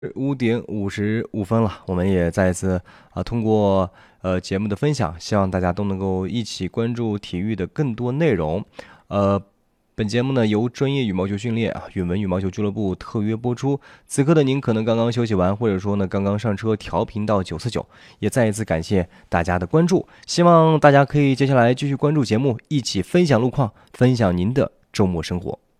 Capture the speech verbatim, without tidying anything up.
五点五十五分了，我们也再一次啊，通过呃节目的分享，希望大家都能够一起关注体育的更多内容。呃，本节目呢由专业羽毛球训练啊允文羽毛球俱乐部特约播出。此刻的您可能刚刚休息完，或者说呢刚刚上车调频到九四九，也再一次感谢大家的关注。希望大家可以接下来继续关注节目，一起分享路况，分享您的周末生活。